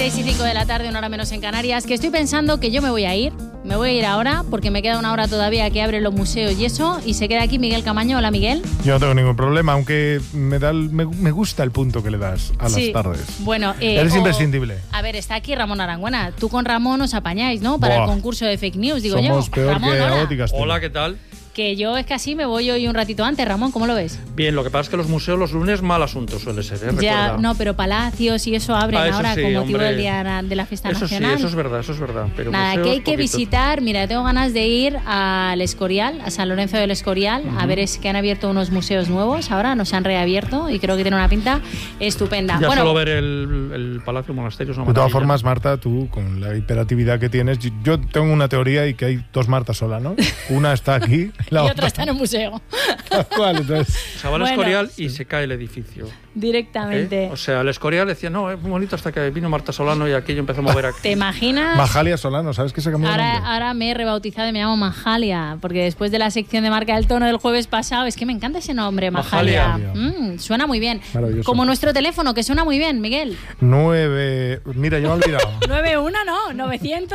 6:05 de la tarde, una hora menos en Canarias, que estoy pensando que yo me voy a ir ahora porque me queda una hora todavía que abren los museos y eso, y se queda aquí Miguel Camaño. Hola, Miguel. Yo no tengo ningún problema, aunque me gusta el punto que le das a las tardes. Bueno, eres imprescindible. A ver, está aquí Ramón Arangüena. Tú con Ramón os apañáis, ¿no? Para el concurso de fake news, digo Somos yo. Peor Ramón, que hola. Agóticas. Hola, ¿qué tal? Que yo es que así me voy hoy un ratito antes. Ramón, ¿cómo lo ves? Bien, lo que pasa es que los museos los lunes mal asunto suele ser, ¿eh? Ya, Recuerda. no, pero palacios y eso abren Eso ahora sí, con motivo hombre. del Día de la Fiesta Eso Nacional. sí, eso es verdad. Pero Nada, museos, que hay que poquito. visitar. Mira, tengo ganas de ir al Escorial, a San Lorenzo del Escorial, a ver, es que han abierto unos museos nuevos, ahora nos han reabierto y creo que tiene una pinta estupenda. Ya Bueno, solo ver el Palacio Monasterio es una De todas maravilla. formas, Marta, tú con la hiperactividad que tienes, yo tengo una teoría y que hay dos Martas sola, ¿no? Una está aquí, la y otra otra está en el museo. Tal cual, entonces. Se va al Bueno. Escorial y se cae el edificio. Directamente. O sea, el Escorial decía, no, es muy bonito hasta que vino Marta Solano y aquello empezó a mover aquí. ¿Te imaginas? Majalia Solano, ¿sabes que se cambió el nombre? Ahora me he rebautizado y me llamo Majalia, porque después de la sección de Marca del Tono del jueves pasado, es que me encanta ese nombre, Majalia. Majalia. Suena muy bien. Maravilloso. Como nuestro teléfono, que suena muy bien, Miguel. 9... Mira, yo me he olvidado. 91, ¿no? 900.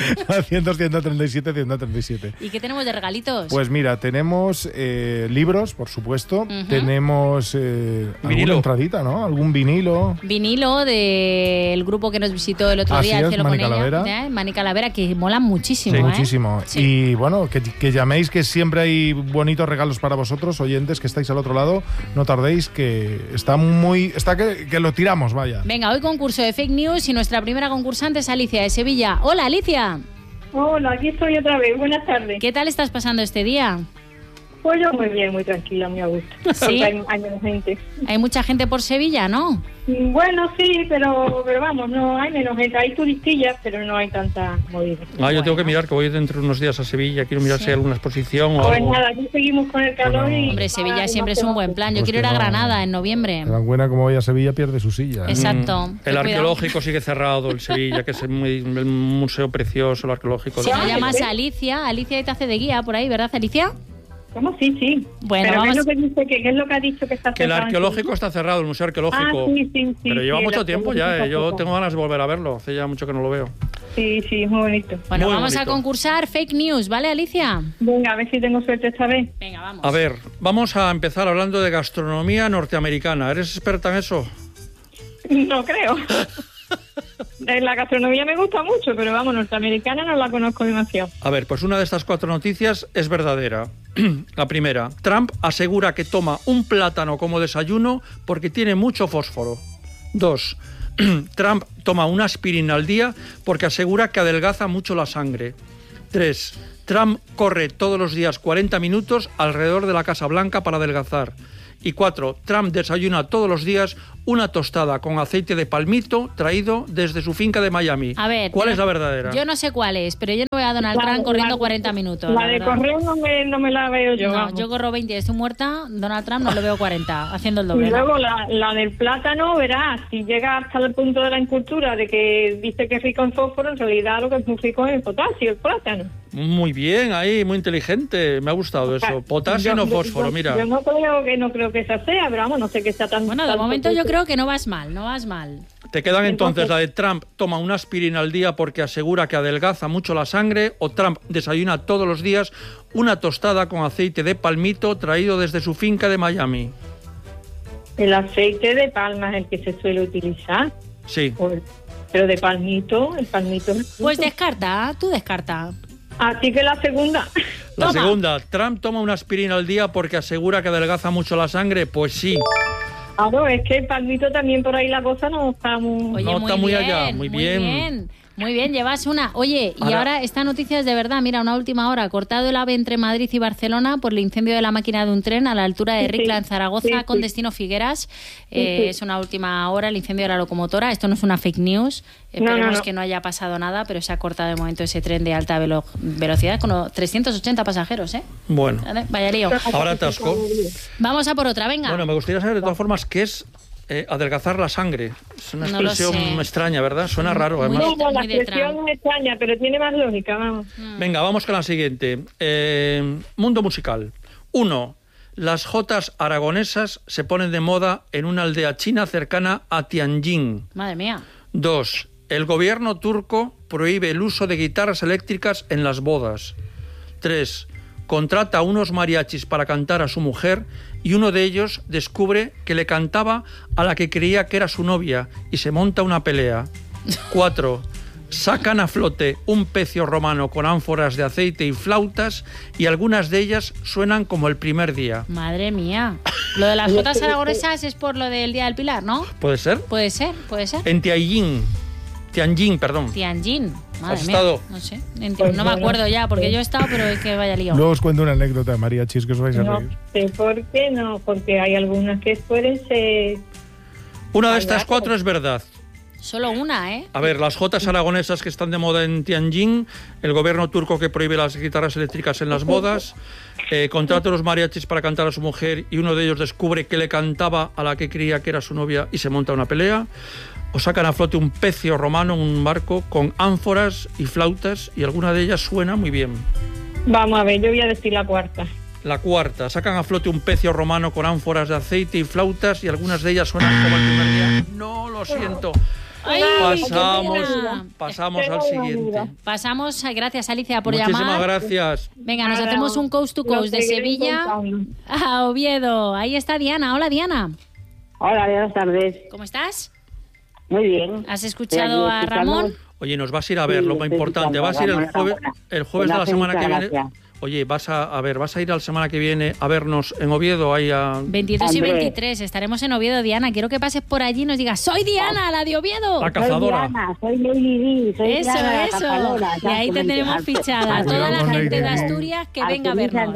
137, 137. ¿Y qué tenemos de regalitos? Pues mira, tenemos libros, por supuesto. Tenemos alguna Vinilo. entradita, ¿no? Algún vinilo. Vinilo del grupo que nos visitó el otro Así día, el es, Cielo Mani con ella, Calavera. Mani Calavera, que mola muchísimo. Sí, Muchísimo. Sí. Y bueno, que llaméis, que siempre hay bonitos regalos para vosotros, oyentes que estáis al otro lado. No tardéis, que está que lo tiramos, vaya. Venga, hoy concurso de fake news y nuestra primera concursante es Alicia de Sevilla. Hola, Alicia. Hola, aquí estoy otra vez. Buenas tardes. ¿Qué tal estás pasando este día? Pues yo muy bien, muy tranquila, muy a gusto. Sí. Porque hay menos gente. Hay mucha gente por Sevilla, ¿no? Bueno, sí, pero vamos, no hay menos gente. Hay turistillas, pero no hay tanta movida. Yo tengo que mirar, que voy dentro de unos días a Sevilla, quiero mirar si hay alguna exposición o Pues algo. nada, aquí seguimos con el calor y... Hombre, Sevilla siempre es un buen plan. Yo Pues quiero ir que a no. Granada en noviembre. Tan buena como vaya a Sevilla, pierde su silla. Exacto. Ten El cuidado. arqueológico sigue cerrado, el Sevilla, que es el museo precioso, el arqueológico. Si no Ah, llamas ¿sí? a Alicia te hace de guía por ahí, ¿verdad, Alicia? ¿Cómo? Sí. Bueno, pero vamos- ¿qué es lo que dice? ¿Qué es lo que ha dicho que está Que el cerrado en arqueológico Sevilla? está cerrado, el museo arqueológico. Sí. Pero lleva sí, mucho el tiempo arqueológico ya, está yo cerrado. tengo ganas de volver a verlo, hace ya mucho que no lo veo. Sí, es muy bonito. Bueno, Muy vamos a bonito. concursar fake news, ¿vale, Alicia? Venga, a ver si tengo suerte esta vez. Venga, vamos. A ver, vamos a empezar hablando de gastronomía norteamericana. ¿Eres experta en eso? No creo. La gastronomía me gusta mucho, pero vamos, norteamericana no la conozco demasiado. A ver, pues una de estas 4 noticias es verdadera. La primera, Trump asegura que toma un plátano como desayuno porque tiene mucho fósforo. 2. Trump toma una aspirina al día porque asegura que adelgaza mucho la sangre. 3. Trump corre todos los días 40 minutos alrededor de la Casa Blanca para adelgazar. Y 4. Trump desayuna todos los días una tostada con aceite de palmito traído desde su finca de Miami. A ver, ¿Cuál es la verdadera? Yo no sé cuál es, pero yo no veo a Donald Trump corriendo 40 minutos. La de verdad. correo no me la veo yo. No, vamos. yo corro 20 y estoy muerta. Donald Trump no lo veo 40, haciendo el Y doble. luego la del plátano, verás, si llega hasta el punto de la incultura de que dice que es rico en fósforo, en realidad lo que es muy rico es en potasio, el plátano. Muy bien, ahí, muy inteligente. Me ha gustado eso. Potasio y no fósforo, mira. Yo no creo que esa sea, pero vamos, no sé qué sea tan... Bueno, de tanto momento yo fósforo. creo que no vas mal, no vas mal. Te quedan entonces Entonces- la de Trump toma una aspirina al día porque asegura que adelgaza mucho la sangre, o Trump desayuna todos los días una tostada con aceite de palmito traído desde su finca de Miami. El aceite de palma es el que se suele utilizar, Sí. pero de palmito, el palmito... es Pues rico. descarta, tú descarta. Así que la segunda... La Toma. segunda, Trump toma una aspirina al día porque asegura que adelgaza mucho la sangre. Pues sí. Claro, es que el palmito también por ahí la cosa no está muy... Oye, No, muy está muy bien, allá, muy bien. Muy bien, llevas una. Oye, y ahora esta noticia es de verdad. Mira, una última hora. Cortado el AVE entre Madrid y Barcelona por el incendio de la máquina de un tren a la altura de Sí, Ricla, en Zaragoza, sí, con sí. destino Figueras. Sí. Es una última hora, el incendio de la locomotora. Esto no es una fake news. Esperemos no. que no haya pasado nada, pero se ha cortado de momento ese tren de alta velocidad con 380 pasajeros, ¿eh? Bueno, Vaya lío. ahora atasco. Vamos a por otra, venga. Bueno, me gustaría saber de todas formas qué es adelgazar la sangre. Es una No lo expresión sé. extraña, ¿verdad? Suena raro, Muy además. No, la muy de expresión Trump. es extraña, pero tiene más lógica, vamos. Venga, vamos con la siguiente. Mundo musical. 1. Las jotas aragonesas se ponen de moda en una aldea china cercana a Tianjin. Madre mía. 2. El gobierno turco prohíbe el uso de guitarras eléctricas en las bodas. 3. Contrata a unos mariachis para cantar a su mujer y uno de ellos descubre que le cantaba a la que creía que era su novia y se monta una pelea. 4. Sacan a flote un pecio romano con ánforas de aceite y flautas y algunas de ellas suenan como el primer día. Madre mía. Lo de las jotas aragonesas es por lo del Día del Pilar, ¿no? ¿Puede ser? Puede ser. En Tianjin, perdón. Tianjin. Madre ¿Has mía. estado? No sé. No me acuerdo ya, porque yo he estado, pero es que vaya lío. Luego os cuento una anécdota de mariachis que os vais a No reír. sé por qué no, porque hay algunas que pueden ser... Una de estas 4 es verdad. Solo una, ¿eh? A ver, las jotas aragonesas que están de moda en Tianjin, el gobierno turco que prohíbe las guitarras eléctricas en las bodas, contrata a los mariachis para cantar a su mujer y uno de ellos descubre que le cantaba a la que creía que era su novia y se monta una pelea, o sacan a flote un pecio romano en un barco con ánforas y flautas y alguna de ellas suena muy bien. Vamos a ver, yo voy a decir la cuarta. La 4, sacan a flote un pecio romano con ánforas de aceite y flautas y algunas de ellas suenan como el primer día. No, lo siento. Ay, Pasamos al siguiente. Pasamos, gracias Alicia por Muchísimas llamar. gracias. Venga, nos hacemos un coast to coast de Sevilla a Oviedo. Ahí está Diana. Hola, Diana. Hola, buenas tardes. ¿Cómo estás? Muy bien. ¿Has escuchado a Ramón? Oye, nos vas a ir a ver, lo más importante. Vas a ir el jueves de la semana que viene. Oye, vas a ir la semana que viene a vernos en Oviedo. Ahí a... 22 y 23, estaremos en Oviedo, Diana. Quiero que pases por allí y nos digas, ¡soy Diana, la de Oviedo! La cazadora. Soy Lady Di, soy Eso, Diana, la eso. cazadora. Y ahí te tenemos fichada. A toda la Con gente de Lady Di. Asturias que venga a vernos.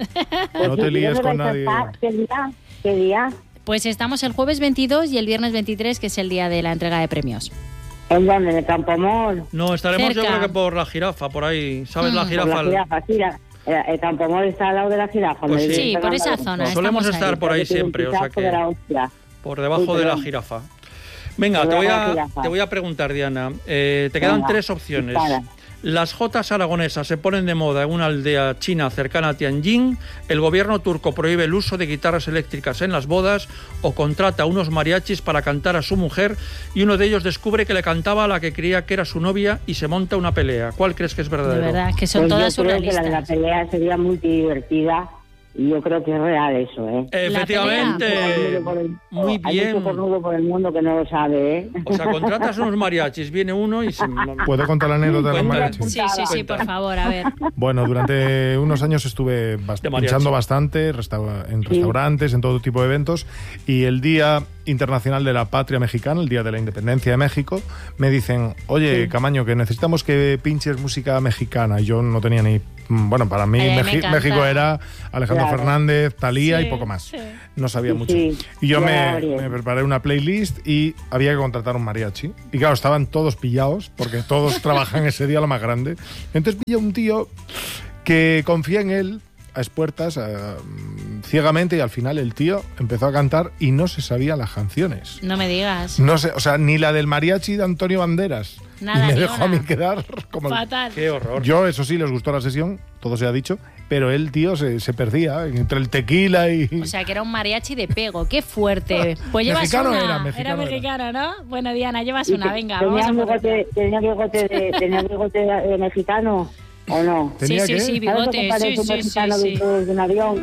No te líes con nadie. ¿Qué día? Pues estamos el jueves 22 y el viernes 23, que es el día de la entrega de premios. ¿En dónde? ¿En el Campo Mol? No, estaremos yo Cerca. creo que por la Jirafa, por ahí. ¿Sabes la Por Jirafa? la jirafa, sí. El Campo Mol está al lado de la jirafa. Pues me sí. dice por esa Fernando. zona. Solemos estamos estar ahí. por ahí siempre, o sea De la que hostia. por debajo de la Jirafa. Venga, Por debajo de la te jirafa. voy a preguntar, Diana. Te quedan Venga, 3 opciones. dispara. Las jotas aragonesas se ponen de moda en una aldea china cercana a Tianjin, el gobierno turco prohíbe el uso de guitarras eléctricas en las bodas o contrata a unos mariachis para cantar a su mujer y uno de ellos descubre que le cantaba a la que creía que era su novia y se monta una pelea. ¿Cuál crees que es De verdadero? verdad, que son Pues todas yo creo que la de la surrealistas. pelea sería muy divertida y yo creo que es real eso, ¿eh? Efectivamente. Muy Hay mucho bien. cornudo por el mundo que no lo sabe, ¿eh? O sea, contratas unos mariachis, viene uno y se... ¿Puedo contar la anécdota de los Cuenta. mariachis? Sí, sí, sí, por favor, a ver. Bueno, durante unos años estuve De mariachi. pinchando bastante en restaurantes, en todo tipo de eventos, y el Día Internacional de la Patria Mexicana, el Día de la Independencia de México, me dicen, oye, Camaño, que necesitamos que pinches música mexicana. Y yo no tenía ni... Bueno, para mí Ay, me encanta. México era Alejandro Claro. Thalía, Thalía Sí, y poco más. sí. No sabía mucho. Sí, Y yo ya, me Gabriel. preparé una playlist y había que contratar un mariachi. Y claro, estaban todos pillados, porque todos trabajan ese día lo más grande. Entonces pillé un tío que confía en él a expuertas, ciegamente, y al final el tío empezó a cantar y no se sabía las canciones. No me digas. No sé, o sea, ni la del mariachi de Antonio Banderas. Nada, y me ni dejó una. a mí quedar como el... Fatal. Qué horror. Yo, eso sí, les gustó la sesión, todo se ha dicho, pero el tío se perdía entre el tequila y... O sea, que era un mariachi de pego. ¡Qué fuerte! Pues llevas Mexicano una. era, mexicano era. mexicano, ¿no? Bueno, Diana, llevas Y una. Venga, tenía vamos a por otra. tenía bigote de mexicano o no. Sí, ¿Tenía sí, qué? sí, ¿Sabes lo bigote. que Sí, parece un sí, sí, mexicano sí. de un avión?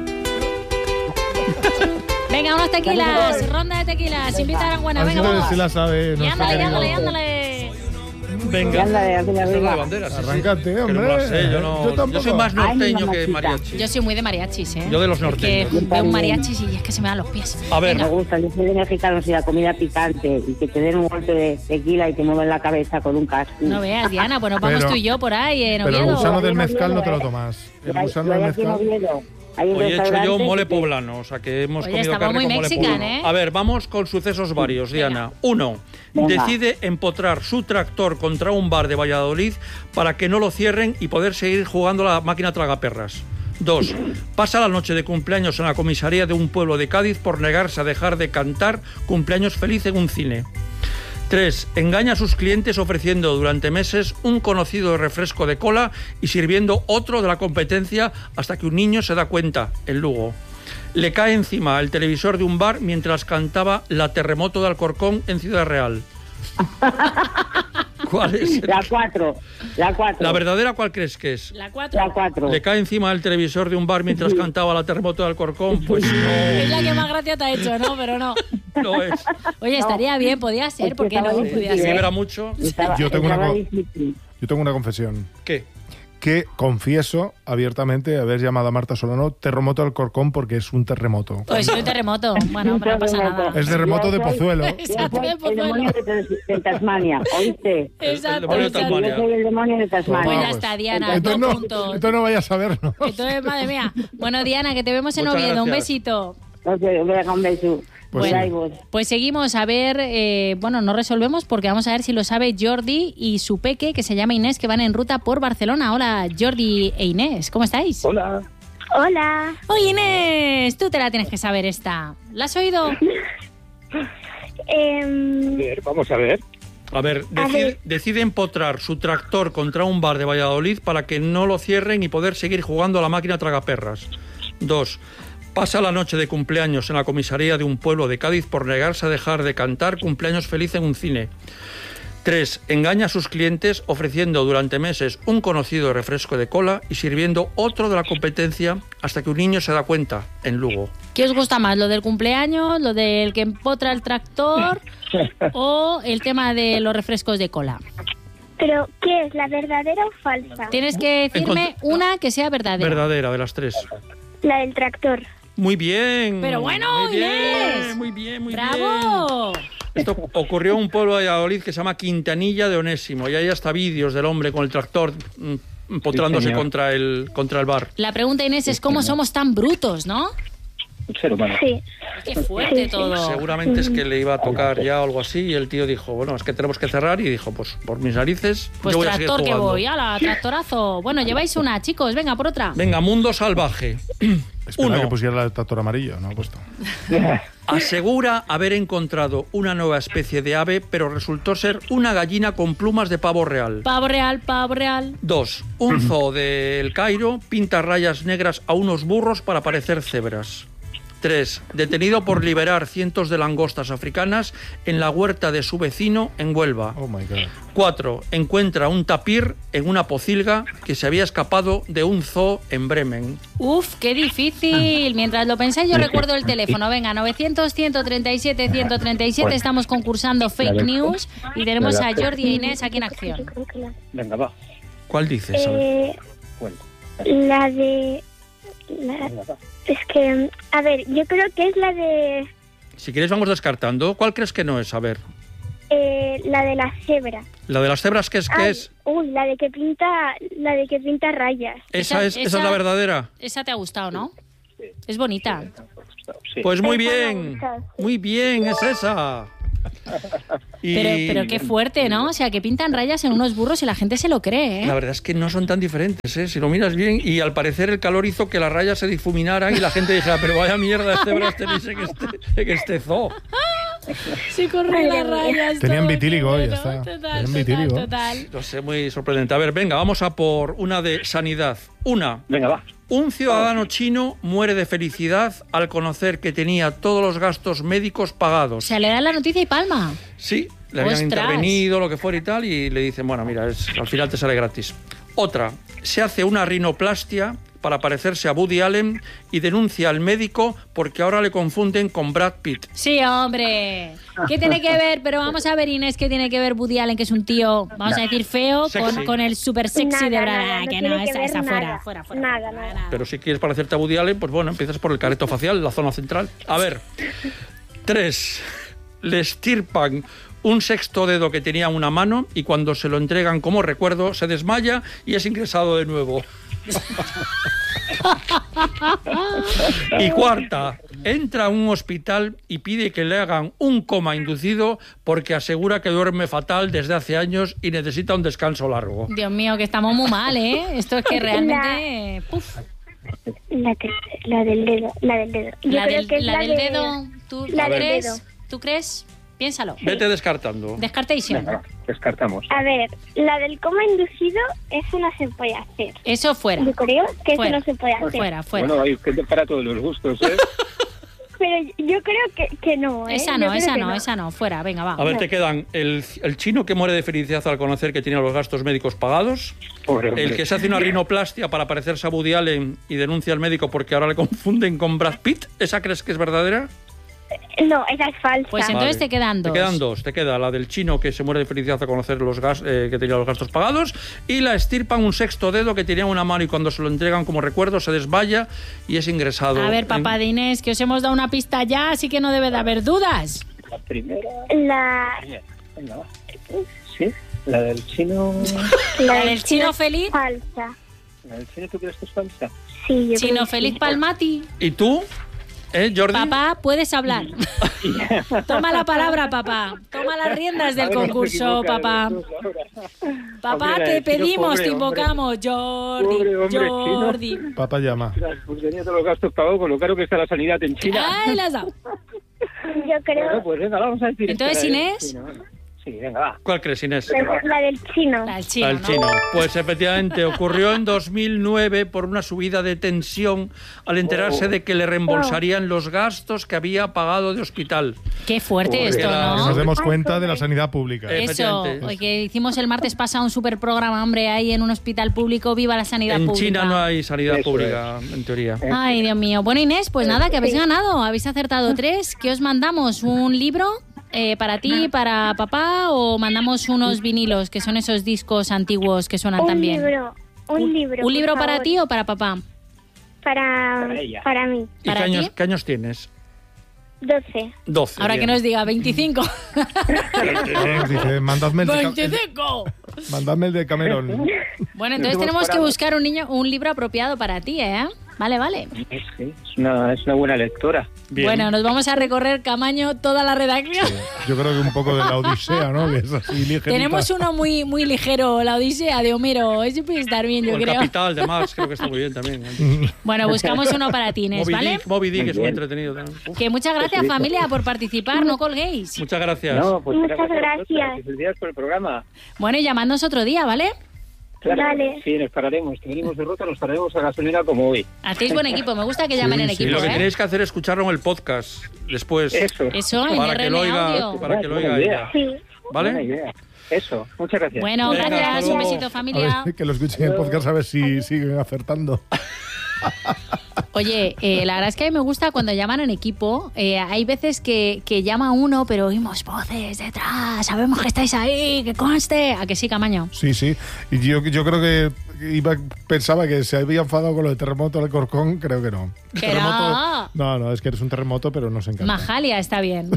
Venga, unos tequilas. Ronda de tequilas. Invita a Aranguana. Venga, Entonces vamos. sí la sabe. Y nuestro ándale, querido. ándale, ándale. Venga. Ándale, ándale, Esa es la de arriba. Banderas, sí, sí. Arráncate, Que no hombre. me la sé, yo, no- Yo tampoco. yo soy más norteño Ay, que mamacita. mariachi. Yo soy muy de mariachis, ¿eh? Yo de los Es que norteños. veo un mariachis y es que se me dan los pies. A ver, Me Venga. gusta, yo soy de mexicano, si la comida picante y que te den un golpe de tequila y te mueven la cabeza con un casco. No veas, Diana, pues nos vamos Pero- tú y yo por ahí en Pero el Oviedo. gusano del Oviedo, mezcal no te lo ¿eh? tomas. El Yo gusano hay del aquí en mezcal... Oviedo, hay un hoy he hecho yo restaurante mole que- poblano, o sea que hemos Oye, comido estamos carne muy con mole mexican, poblano. ¿eh? A ver, vamos con sucesos varios, Diana. 1. Venga. Decide empotrar su tractor contra un bar de Valladolid para que no lo cierren y poder seguir jugando a la máquina tragaperras. 2. Pasa la noche de cumpleaños en la comisaría de un pueblo de Cádiz por negarse a dejar de cantar cumpleaños feliz en un cine. 3. Engaña a sus clientes ofreciendo durante meses un conocido refresco de cola y sirviendo otro de la competencia hasta que un niño se da cuenta, en Lugo. Le cae encima el televisor de un bar mientras cantaba La Terremoto de Alcorcón en Ciudad Real. ¿Cuál es? La 4. ¿La verdadera cuál crees que es? La 4. La 4. ¿Le cae encima del televisor de un bar mientras cantaba la Terremoto de Alcorcón? Pues Es la no, que más gracia te ha hecho, ¿no? Pero no. no es. Oye, estaría bien, podía ser, ¿por qué no? estaba Podía difícil, Si ser. verá mucho. Yo tengo una Estaba co- difícil. Yo tengo una confesión. ¿Qué? Que confieso abiertamente haber llamado a Marta Solano terremoto del Alcorcón porque es un terremoto. Pues sí, un terremoto. Bueno, pero no pasa nada. Es terremoto de Yo soy- Pozuelo. Exacto, de El Pozuelo. demonio de Tasmania, ¿oíste? Exacto, demonio de exacto. Tasmania. Yo soy el demonio de Tasmania. Pues ya Pues, está, Diana, Entonces 2 no, puntos. entonces no vayas a vernos. Entonces, madre mía. Bueno, Diana, que te vemos en Muchas Oviedo. Un gracias. besito. Ok, venga, un beso. Pues Pues sí. vos. Pues seguimos a ver, bueno, no resolvemos porque vamos a ver si lo sabe Jordi y su peque, que se llama Inés, que van en ruta por Barcelona. Hola, Jordi e Inés, ¿cómo estáis? Hola. Hola. Oye, Inés, tú te la tienes que saber esta. ¿La has oído? A ver, vamos a ver. A ver, decide empotrar su tractor contra un bar de Valladolid para que no lo cierren y poder seguir jugando a la máquina tragaperras. 2. Pasa la noche de cumpleaños en la comisaría de un pueblo de Cádiz por negarse a dejar de cantar Cumpleaños Feliz en un cine. 3. Engaña a sus clientes ofreciendo durante meses un conocido refresco de cola y sirviendo otro de la competencia hasta que un niño se da cuenta, en Lugo. ¿Qué os gusta más, lo del cumpleaños, lo del que empotra el tractor o el tema de los refrescos de cola? ¿Pero qué es, la verdadera o falsa? Tienes que decirme una que sea verdadera. Verdadera, de las 3. La del tractor. Muy bien. Pero bueno, muy bien, Inés. muy bien, muy bien. ¡Bravo! Esto ocurrió en un pueblo de Valladolid que se llama Quintanilla de Onésimo y hay hasta vídeos del hombre con el tractor empotrándose Sí, señor. contra el bar. La pregunta, Inés, es cómo somos tan brutos, ¿no? Un ser humano. Sí. Qué fuerte todo. Seguramente es que le iba a tocar ya algo así y el tío dijo, bueno, es que tenemos que cerrar y dijo, pues por mis narices Pues yo voy a seguir tractor que jugando. voy, ala, tractorazo. Bueno, lleváis una, chicos, venga, por otra. Venga, Mundo Salvaje. Espera 1. que pusiera el tractor amarillo, no ha puesto. Asegura haber encontrado una nueva especie de ave, pero resultó ser una gallina con plumas de pavo real. Pavo real, pavo real. 2. Un zoo del Cairo pinta rayas negras a unos burros para parecer cebras. 3. Detenido por liberar cientos de langostas africanas en la huerta de su vecino en Huelva. Oh my God. 4. Encuentra un tapir en una pocilga que se había escapado de un zoo en Bremen. Uf, qué difícil. Mientras lo pensáis, yo recuerdo el teléfono. Venga, 900-137-137. Estamos concursando fake news y tenemos a Jordi e Inés aquí en acción. Venga, va. ¿Cuál dices? A ver. Cuenta. La de... Es que, a ver, yo creo que es la de... Si quieres vamos descartando. ¿Cuál crees que no es? A ver. La de la cebra. La de las cebras, ¿qué es? ¿Qué es? Uy, la de que pinta rayas. ¿Esa es la verdadera? Esa te ha gustado, ¿no? Es bonita. Sí. Pues muy Esa me ha bien. gustado. Muy bien, es esa. Y Pero qué fuerte, ¿no? O sea, que pintan rayas en unos burros y la gente se lo cree, la ¿eh? verdad es que no son tan diferentes, ¿eh? Si lo miras bien, y al parecer el calor hizo que las rayas se difuminaran y la gente dijera, pero vaya mierda de cebras tenéis en este zoo. Se corren las rayas. Tenían todo, vitíligo, qué ya bueno. está. Total, Tenían vitíligo. total. No sé, muy sorprendente. A ver, venga, vamos a por una de sanidad. Venga, va. Un ciudadano chino muere de felicidad al conocer que tenía todos los gastos médicos O pagados. sea, le dan la noticia y palma. Sí, le habían ¡Ostras! intervenido, lo que fuera y tal, y le dicen, bueno, mira, al final te sale gratis. Otra, se hace una rinoplastia para parecerse a Woody Allen y denuncia al médico porque ahora le confunden con Brad Pitt. Sí, hombre. ¿Qué tiene que ver? Pero vamos a ver, Inés, ¿qué tiene que ver Woody Allen, que es un tío, vamos a decir, feo, Sexy. con el super sexy de Brad? Nada, no Que tiene no, que esa ver fuera, nada. fuera. Nada. Pero si quieres parecerte a Woody Allen, pues bueno, empiezas por el careto facial, la zona central. A ver, 3. Le estirpan un sexto dedo que tenía en una mano y cuando se lo entregan como recuerdo se desmaya y es ingresado de nuevo. Y 4. Entra a un hospital y pide que le hagan un coma inducido porque asegura que duerme fatal desde hace años y necesita un descanso largo. Dios mío, que estamos muy mal, ¿eh? Esto es que realmente... Puf. La del dedo. Yo La creo del, que es la la del de- dedo, ¿tú la del crees? dedo. ¿Tú crees? Piénsalo. Vete descartando. Descartation. Venga, va. Descartamos. A ver, la del coma inducido, eso no se puede hacer. Eso fuera. Yo creo que Fuera. eso no se puede hacer. Fuera. Bueno, hay gente para todos los gustos, ¿eh? Pero yo creo que no, ¿eh? Esa no, fuera, venga, va. A ver, te quedan el chino que muere de felicidad al conocer que tiene los gastos médicos pagados, Pobre hombre. el que se hace una rinoplastia para parecerse a Woody Allen y denuncia al médico porque ahora le confunden con Brad Pitt. ¿Esa crees que es verdadera? No, esa es falsa. Pues entonces Vale. te quedan dos. Te quedan dos. Te queda la del chino que se muere de felicidad al conocer que tenía los gastos pagados, y la estirpan un sexto dedo que tenía en una mano y cuando se lo entregan como recuerdo se desmaya y es ingresado. A ver, papá de Inés, que os hemos dado una pista ya, así que no debe de haber dudas. La primera... La Venga, va. ¿Sí? La del chino... La del chino feliz. falsa. ¿La del chino tú crees que es falsa? Sí, yo Chino creo que feliz sí. Palmati. ¿Y tú? Jordi? Papá, puedes hablar. Toma la palabra, papá. Toma las riendas del concurso, papá. Papá, Hombre, te el chino, pedimos, pobre te hombre. invocamos. Jordi, Pobre hombre, Jordi. Papá llama. Pues tenía todos los gastos pagados con lo caro que está la sanidad en China. Ay, las has dado. Yo creo Bueno, pues venga, vamos a decir... Entonces, esta, Inés. Sí, no, sí, venga, va. ¿Cuál crees, Inés? la del chino. La del chino, Al ¿no? chino. Pues efectivamente ocurrió en 2009 por una subida de tensión al enterarse de que le reembolsarían los gastos que había pagado de hospital. Qué fuerte Pobre. esto, Que la- Que nos ¿no? demos cuenta de la sanidad pública. Eh, Eso, efectivamente. hoy que hicimos el martes pasado un super programa, hombre, ahí en un hospital público. Viva la sanidad En pública. China no hay sanidad Eso pública, en teoría. Ay, Dios mío. Bueno, Inés, pues nada, que habéis ganado. Habéis acertado 3. ¿Qué os mandamos? ¿Un libro para ti, para papá, o mandamos unos vinilos, que son esos discos antiguos que suenan Un tan bien? libro. Un libro. ¿Un libro por para favor. ti o para papá? Para ella. mí. ¿Y ¿Para ti? qué años tienes? 12. 12. Ahora bien. que nos diga 25. Dice, mandadme el de, ¡25! mandadme el de Cameron. Bueno, entonces tenemos que buscar un libro apropiado para ti, ¿eh? Vale, vale. Sí, es una buena lectora. Bien. Bueno, nos vamos a recorrer, Camaño, toda la redacción. Yo creo que un poco de la Odisea, ¿no? Que es así ligerita. Tenemos uno muy, muy ligero, la Odisea de Homero. Ese puede estar bien, O yo el creo. Capital de Marx, creo que está muy bien también. ¿eh? Bueno, buscamos uno para ti, Inés, ¿vale? Moby Dick Muy es muy bien. entretenido también. Uf, Que muchas gracias, familia, por participar, no colguéis. muchas gracias. No, pues Muchas gracias a vosotros, gracias. y felicidades por el programa. Bueno, y llamadnos otro día, ¿vale? Claro, Vale. sí, nos pararemos. Si venimos de ruta, nos pararemos a gasolina como hoy. Hacéis buen equipo, me gusta que llamen en sí. Y equipo, lo que ¿eh? tenéis que hacer es escucharlo en el podcast después. Eso. Eso, en Para que lo RM oiga, Audio. para que lo Buena oiga idea. ella. Sí. Buena ¿Vale? idea. Eso, muchas gracias. Bueno, Venga, gracias, hasta un luego. besito, A familia. ver, que lo escuchen en el podcast a ver si siguen acertando. Oye, la verdad es que a mí me gusta cuando llaman en equipo. Hay veces que llama uno, pero oímos voces detrás. Sabemos que estáis ahí, que conste. ¿A que sí, Camaño? Sí, sí. Y yo creo que pensaba que se había enfadado con lo de terremoto del Corcón. Creo que no. Que no. No, es que eres un terremoto, pero nos encanta. Majalia está bien.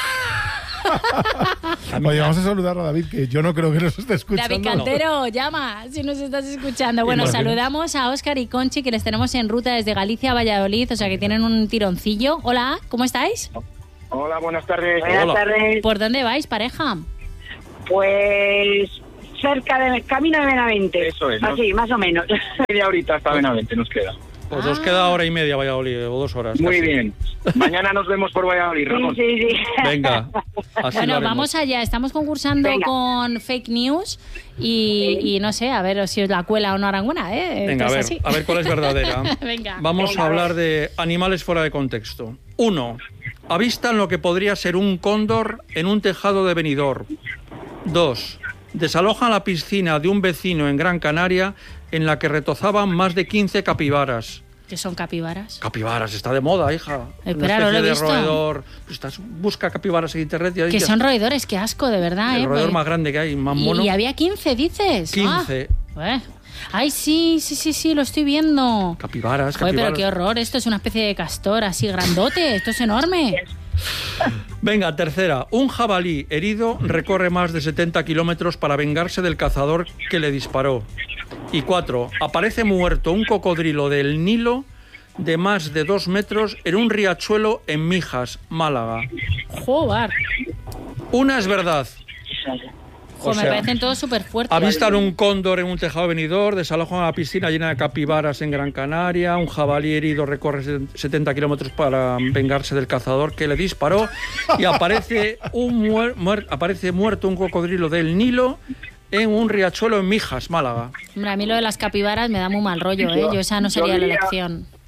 Oye, vamos a saludar a David, que yo no creo que nos esté escuchando. David Cantero, llama si nos estás escuchando. Bueno, Igual que no. saludamos a Óscar y Conchi, que les tenemos en ruta desde Galicia a Valladolid, o sea que tienen un tironcillo. Hola, ¿cómo estáis? Hola, buenas tardes. Hola. tardes. ¿Por dónde vais, pareja? Pues cerca del camino de Benavente. Eso es, ¿no? Así, más o menos. Media horita hasta Benavente nos queda. Pues os queda hora y media Valladolid, o 2 horas. Muy casi. bien. Mañana nos vemos por Valladolid, Ramón. Sí, sí, sí. Venga, así lo Bueno, haremos. vamos allá. Estamos concursando Venga. con fake news y no sé, a ver si os la cuela o no Aranguna, ¿eh? Venga, Esto es así. a ver cuál es verdadera. Venga. Vamos a hablar de animales fuera de contexto. 1. Avistan lo que podría ser un cóndor en un tejado de Benidorm. 2. Desalojan la piscina de un vecino en Gran Canaria en la que retozaban más de 15 capibaras. ¿Qué son capibaras? Capibaras, está de moda, hija. Espera, Una no lo he especie de visto. roedor. Busca capibaras en internet y ahí Que ya son está. roedores, qué asco, de verdad, El ¿eh? roedor Pues- más grande que hay, más mono. Y había 15, dices. 15. Ay, sí, lo estoy viendo. Capibaras, Joder, capibaras. pero qué horror, esto es una especie de castor así grandote, esto es enorme. Venga, tercera. Un jabalí herido recorre más de 70 kilómetros para vengarse del cazador que le disparó. Y 4. Aparece muerto un cocodrilo del Nilo de más de 2 metros en un riachuelo en Mijas, Málaga. Joder, Una es verdad. me sea, parecen todos súper fuertes. Avistan un cóndor en un tejado de Benidorm, desalojan una piscina llena de capibaras en Gran Canaria, un jabalí herido recorre 70 kilómetros para vengarse del cazador que le disparó y aparece aparece muerto un cocodrilo del Nilo en un riachuelo en Mijas, Málaga. Hombre, a mí lo de las capibaras me da muy mal rollo, ¿eh? Yo esa no sería la elección.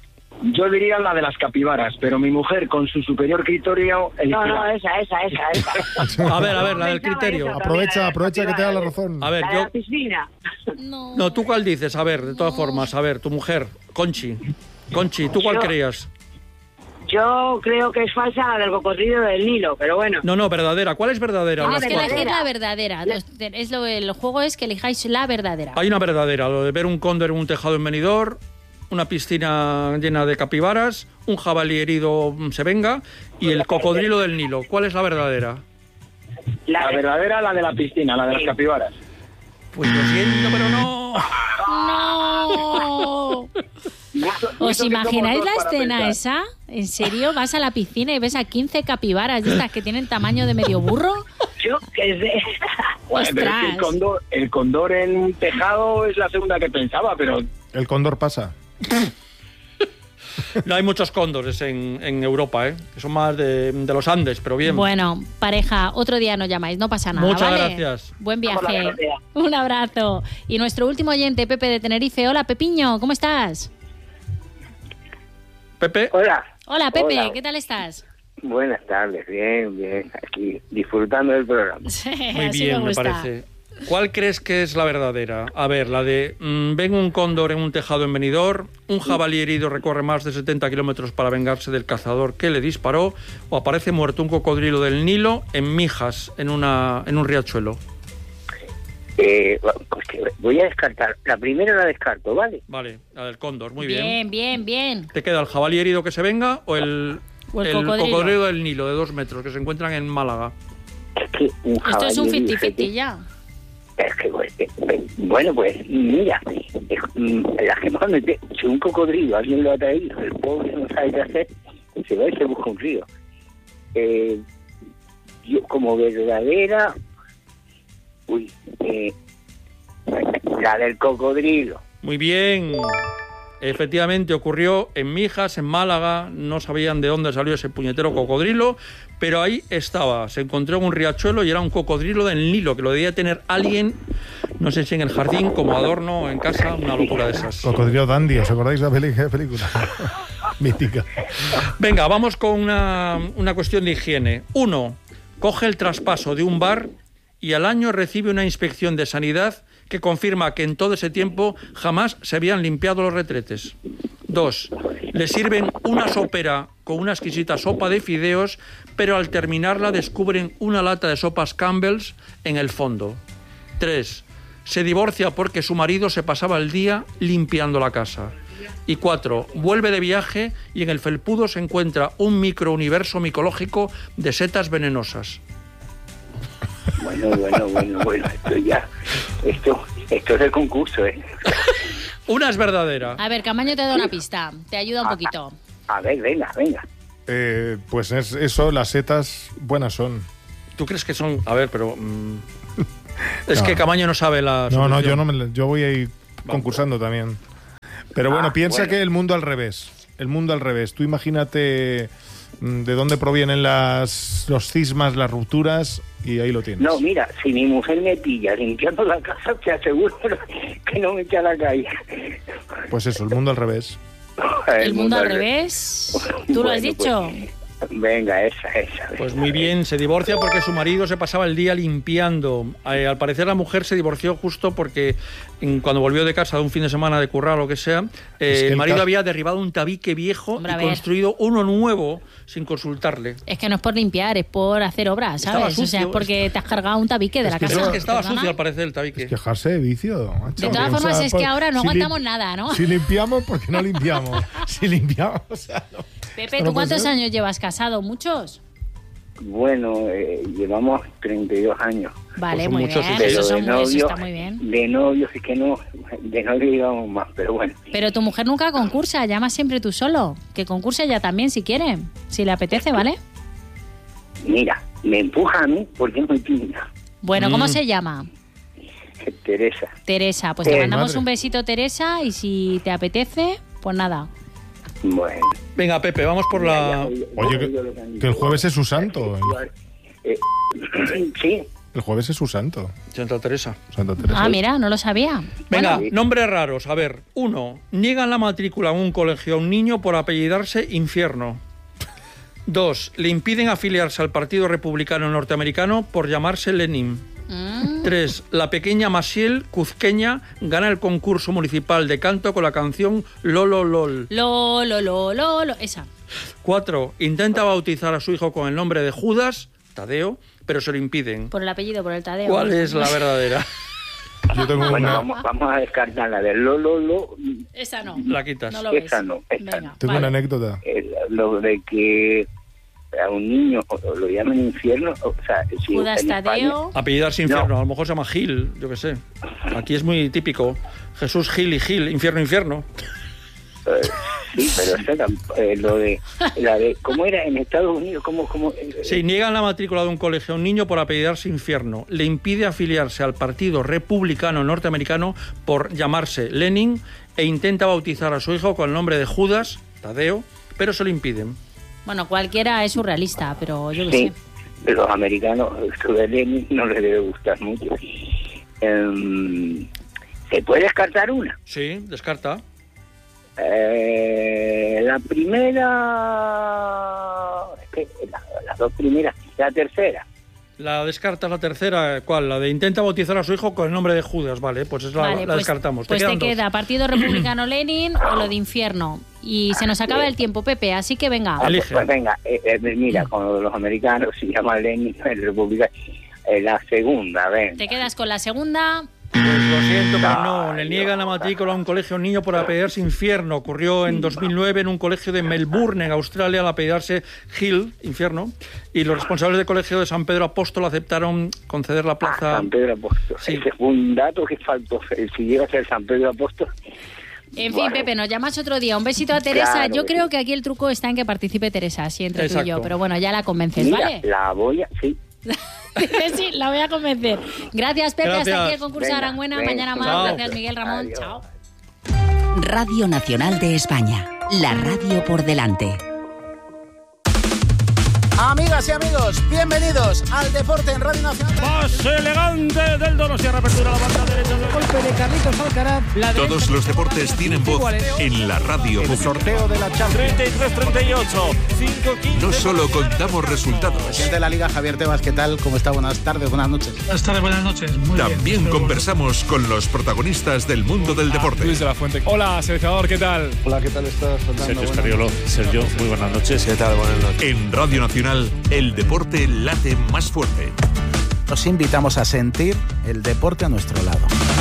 Yo diría la de las capibaras, pero mi mujer, con su superior criterio... No, esa. A ver, la del criterio. Aprovecha que te da la razón. A ver, La de la piscina. No, ¿tú cuál dices? A ver, de todas formas, a ver, tu mujer, Conchi, ¿tú cuál creías? Yo creo que es falsa la del cocodrilo del Nilo, pero bueno. No, verdadera. ¿Cuál es verdadera? Es que elegir la verdadera. El juego es que elijáis la verdadera. Hay una verdadera, lo de ver un cóndor en un tejado en Benidorm, una piscina llena de capibaras, un jabalí herido se venga y el cocodrilo del Nilo. ¿Cuál es la verdadera? La verdadera, la de la piscina, la de las capibaras. Pues lo siento, pero no. ¡No! ¿Os imagináis la escena esa? ¿En serio? ¿Vas a la piscina y ves a 15 capibaras de estas que tienen tamaño de medio burro? Yo qué sé. Bueno, pero es que el cóndor en un tejado es la segunda que pensaba, pero... El cóndor pasa. No hay muchos cóndores en Europa, que son más de los Andes, pero bien. Bueno, pareja, otro día nos llamáis, no pasa nada. Muchas ¿vale? gracias. Buen viaje. Un abrazo. Y nuestro último oyente, Pepe de Tenerife. Hola, Pepiño, ¿cómo estás? Pepe. Hola, Pepe, Hola. ¿qué tal estás? Buenas tardes, bien, aquí disfrutando del programa. Muy bien, me parece. ¿Cuál crees que es la verdadera? A ver, la de ven un cóndor en un tejado en Benidorm, un jabalí herido recorre más de 70 kilómetros para vengarse del cazador que le disparó, o aparece muerto un cocodrilo del Nilo en Mijas, en un riachuelo. Pues que voy a descartar. La primera la descarto, ¿vale? Vale, la del cóndor, muy bien. Bien. ¿Te queda el jabalí herido que se venga o el cocodrilo del Nilo de 2 metros que se encuentran en Málaga? Es que un jabalí... Esto es un 50-50 ya. Es que, bueno, pues mira, la que más si un cocodrilo alguien lo ha traído, el pobre no sabe qué hacer, se va y se busca un río. Yo como verdadera, la del cocodrilo. Muy bien. Efectivamente ocurrió en Mijas, en Málaga, no sabían de dónde salió ese puñetero cocodrilo, pero ahí estaba, se encontró en un riachuelo y era un cocodrilo del Nilo, que lo debía tener alguien, no sé si en el jardín, como adorno o en casa, una locura de esas. Cocodrilo Dandy, ¿os acordáis de la película? Mítica. Venga, vamos con una cuestión de higiene. 1. Coge el traspaso de un bar y al año recibe una inspección de sanidad que confirma que en todo ese tiempo jamás se habían limpiado los retretes. 2. Le sirven una sopera con una exquisita sopa de fideos, pero al terminarla descubren una lata de sopas Campbell's en el fondo. 3. Se divorcia porque su marido se pasaba el día limpiando la casa. Y 4. Vuelve de viaje y en el felpudo se encuentra un microuniverso micológico de setas venenosas. Bueno, esto es el concurso, Una es verdadera. A ver, Camaño te da una pista, te ayuda un poquito. A ver, venga. Pues es eso, las setas buenas son. ¿Tú crees que son...? A ver, pero... es No. que Camaño no sabe la solución. Yo voy a ir concursando también. Pero bueno, piensa que el mundo al revés. Tú imagínate de dónde provienen los cismas, las rupturas, y ahí lo tienes. No, mira, si mi mujer me pilla limpiando la casa, te aseguro que no me echa a la calle. Pues eso, el mundo al revés. El mundo al revés. ¿Tú lo has dicho? Venga, esa. Pues muy bien, se divorcia porque su marido se pasaba el día limpiando. Al parecer la mujer se divorció justo porque cuando volvió de casa de un fin de semana de currar o lo que sea, el marido había derribado un tabique viejo y construido uno nuevo sin consultarle. Es que no es por limpiar, es por hacer obras, ¿sabes? O sea, es porque te has cargado un tabique de la casa. Es que estaba sucio al parecer el tabique. Es quejarse de vicio, macho. De todas formas, es que ahora no aguantamos nada, ¿no? Si limpiamos, ¿por qué no limpiamos? Si limpiamos, o sea, no. Pepe, ¿tú cuántos años llevas casado? ¿Muchos? Bueno, llevamos 32 años. Vale, Pues muy muchos, bien, sí, eso pero está muy bien. De novios es que no, de novio llevamos más, pero bueno. Pero tu mujer nunca concursa, llama siempre tú solo. Que concurse ella también si quiere, si le apetece, ¿vale? Mira, me empuja a mí porque es muy tímida. Bueno, ¿cómo se llama? Teresa. Teresa, pues te mandamos madre. un besito, Teresa, y si te apetece, pues nada. Bueno. Venga, Pepe, vamos por la... Oye, que el jueves es su santo. Sí, El jueves es su santo. Santa Teresa. Santa Teresa. Ah, mira, no lo sabía. Venga, Bueno. nombres raros. A ver, 1. Niegan la matrícula en un colegio a un niño por apellidarse Infierno. 2. Le impiden afiliarse al Partido Republicano Norteamericano por llamarse Lenin. 3. La pequeña Masiel, cuzqueña, gana el concurso municipal de canto con la canción Lolo Lol. Lolo, esa. 4. Intenta bautizar a su hijo con el nombre de Judas, Tadeo, pero se lo impiden. Por el apellido, por el Tadeo. ¿Cuál es la verdadera? Yo tengo Bueno, una, vamos a descartar la de lo. Esa no. La quitas. No lo ves. Esa no. Venga, tengo vale. una anécdota. Lo de que a un niño lo llaman infierno, o sea, si Judas en España- Tadeo. Apellidarse Infierno, a lo mejor se llama Gil, yo qué sé. Aquí es muy típico. Jesús Gil y Gil, Infierno. Sí, pero lo de la de ¿cómo era en Estados Unidos? ¿Cómo Sí, niegan la matrícula de un colegio a un niño por apellidarse Infierno. Le impide afiliarse al Partido Republicano Norteamericano por llamarse Lenin e intenta bautizar a su hijo con el nombre de Judas, Tadeo, pero se lo impiden. Bueno, cualquiera es surrealista, pero yo qué Sí, sé. los americanos, esto de Lenin no les debe gustar mucho. ¿Se puede descartar una? Sí, descarta. La primera, las dos primeras, la tercera. La descartas, la tercera, ¿cuál? La de intenta bautizar a su hijo con el nombre de Judas, vale, pues es la, Vale, la descartamos. Pues te quedan dos. queda Partido Republicano Lenin o lo de Infierno. Y se nos acaba el tiempo, Pepe, así que venga. Elige. Pues venga, mira, con los americanos se llama Lenin, el republicano. La segunda, ven. Te quedas con la segunda. Pues lo siento, pero no. Le niegan la matrícula a un colegio a un niño por apellidarse Infierno. Ocurrió en 2009 en un colegio de Melbourne, en Australia, al apellidarse Hill, Infierno. Y los responsables del colegio de San Pedro Apóstol aceptaron conceder la plaza. San Pedro Apóstol. Sí. Ese fue un dato que faltó. Si llega a ser San Pedro Apóstol. En fin, Bueno. Pepe, nos llamas otro día. Un besito a Teresa. Claro Yo que creo sí. que aquí el truco está en que participe Teresa, así entre tú y yo. Exacto. Pero bueno, ya la convences, Mira, ¿vale? la voy a... Sí. Sí, la voy a convencer. Gracias, Pepe. Gracias. Hasta aquí el concurso de Venga, Arangüena. venga. Mañana más. Chao. Gracias, Miguel Ramón. Adiós. Chao. Radio Nacional de España. La radio por delante. Amigas y amigos, bienvenidos al Deporte en Radio Nacional. Más elegante del Donostia, reapertura la banda derecha del Golpe de Carlitos Alcaraz. Todos los deportes tienen voz en la radio El pública. sorteo de la Champions. 33-38, 5-15. No solo contamos resultados, Presidente de la Liga, Javier Tebas, ¿qué tal? ¿Cómo está? Buenas tardes, buenas noches. Buenas tardes, buenas noches. Muy también bien. conversamos con los protagonistas del mundo del deporte. Luis de la Fuente. Hola, seleccionador, ¿qué tal? Hola, ¿qué tal estás, Fernando? Sergio Escariolo. Sergio, muy buenas noches. ¿Qué tal? Buenas noches. En Radio Nacional, el deporte late más fuerte. Nos invitamos a sentir el deporte a nuestro lado.